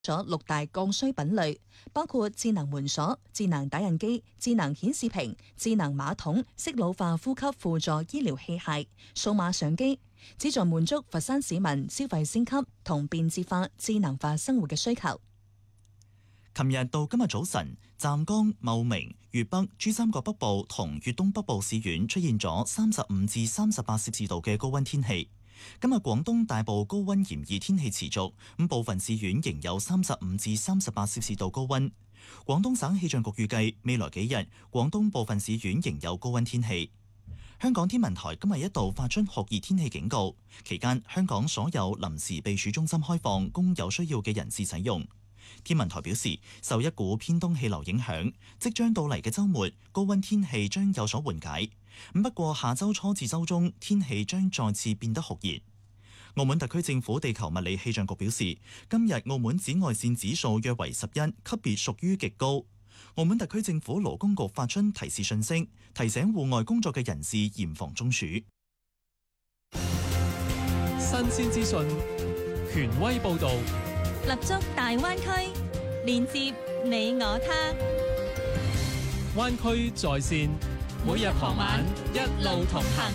咗6大剛需品類，包括智能門鎖、智能打印機、智能顯示屏、智能馬桶、適老化呼吸輔助醫療器械、數碼相機，旨在滿足佛山市民消費升級同便捷化、智能化生活嘅需求。 琴日到今日早晨，湛江、茂名、粵北、珠三角北部同粵東北部市縣出現咗35至38攝氏度嘅高溫天氣。今日廣東大部高溫炎熱天氣持續，咁部分市縣仍有35至38攝氏度高溫。廣東省氣象局預計未來幾日，廣東部分市縣仍有高溫天氣。香港天文台今日一度發出酷熱天氣警告，期間香港所有臨時避暑中心開放，供有需要嘅人士使用。天文台表示，受一股偏東氣流影響，即將到嚟嘅週末，高溫天氣將有所緩解。不過下週初至週中，天氣將再次變得酷熱。澳門特區政府地球物理氣象局表示，今日澳門紫外線指數約為11，級別屬於極高。澳門特區政府勞工局發出提示訊息，提醒戶外工作嘅人士嚴防中暑。 新鮮資訊，權威報導。 立足大灣區，連接你我他。 灣區在線，每日傍晚一路同行。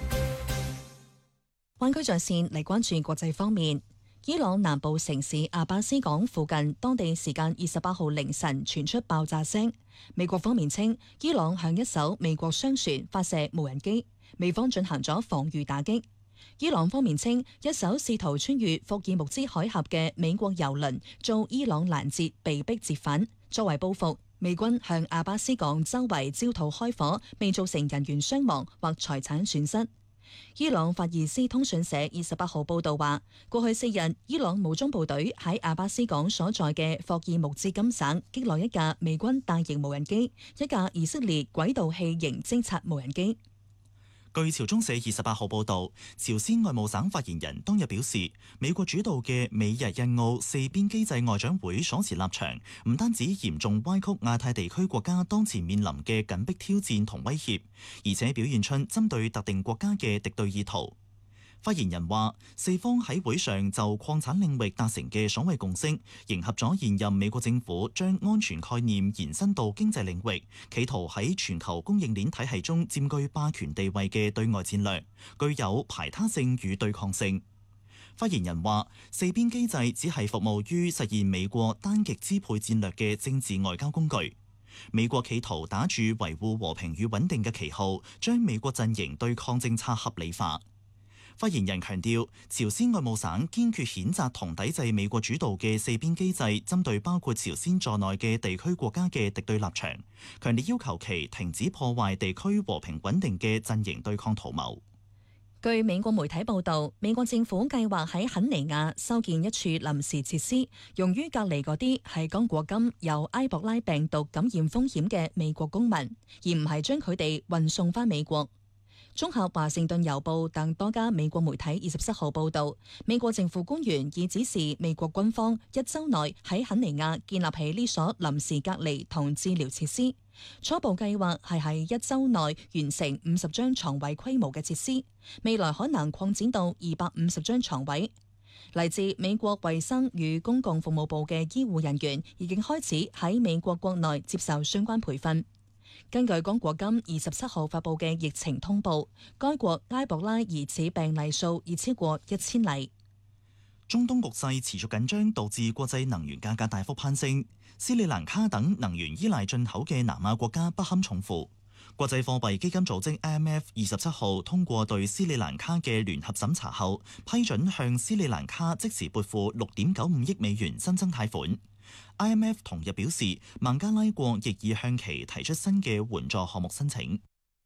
灣區在線嚟關注國際方面，伊朗南部城市阿巴斯港附近，當地時間28號凌晨傳出爆炸聲。美國方面稱，伊朗向一艘美國商船發射無人機，美方進行咗防禦打擊。伊朗方面稱，一艘試圖穿越霍爾木茲海峽嘅美國郵輪遭伊朗攔截，被迫折返。作為報復，美軍向阿巴斯港周圍焦土開火，未造成人員傷亡或財產損失。伊朗法爾斯通訊社28號報道話，過去4日，伊朗武裝部隊喺阿巴斯港所在嘅霍爾木茲金省擊落一架美軍大型無人機，一架以色列軌道器型偵察無人機。 據朝中社28號報導，朝鮮外務省發言人當日表示，美國主導嘅美日印澳四邊機制外長會所持立場，唔單止嚴重歪曲亞太地區國家當前面臨嘅緊迫挑戰同威脅，而且表現出針對特定國家嘅敵對意圖。發言人話，四方喺會上就礦產領域達成嘅所謂共識，迎合咗現任美國政府將安全概念延伸到經濟領域，企圖喺全球供應鏈體系中佔據霸權地位嘅對外戰略，具有排他性與對抗性。發言人話，四邊機制只係服務於實現美國單極支配戰略嘅政治外交工具。美國企圖打住維護和平與穩定嘅旗號，將美國陣營對抗政策合理化。發言人強調，朝鮮外務省堅決譴責同抵制美國主導嘅四邊機制針對包括朝鮮在內嘅地區國家嘅敵對立場，強烈要求其停止破壞地區和平穩定嘅陣營對抗圖謀。 據美國媒體報導，美國政府計劃喺肯尼亞修建一處臨時設施，用於隔離嗰啲係剛過金有埃博拉病毒感染風險嘅美國公民，而唔係將佢哋運送返美國。綜合華盛頓郵報等多家美國媒體27號報導，美國政府官員已指示美國軍方1週內喺肯尼亞建立起呢所臨時隔離同治療設施。初步計劃係喺1週內完成50張床位規模嘅設施，未來可能擴展到250張床位。嚟自美國衛生與公共服務部嘅醫護人員已經開始喺美國國內接受相關培訓。根據剛果金27號發布嘅疫情通報，該國埃博拉疑似病例數已超過1000例。 中東局勢持續緊張，導致國際能源價格大幅攀升。斯里蘭卡等能源依賴進口嘅南亞國家不堪重負。國際貨幣基金組織 IMF 27號通過對斯里蘭卡嘅聯合審查後，批准向斯里蘭卡即時撥付6.95億美元新增貸款。IMF 同日表示，孟加拉國亦已向其提出新嘅援助項目申請。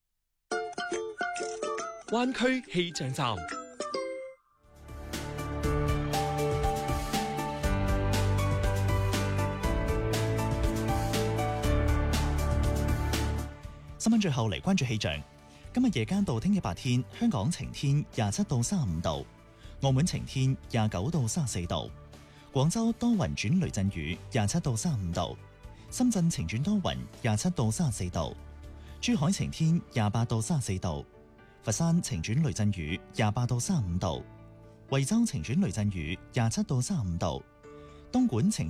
灣區氣象站。 新聞最後嚟關注氣象。今日夜間到聽日白天，香港晴天27到35度，澳門晴天29到34度。廣州多雲轉雷陣雨27到35度，深圳晴轉多雲27到34度，珠海晴天28到34度，佛山晴轉雷陣雨28到35度，惠州晴轉雷陣雨27到35度， 東莞情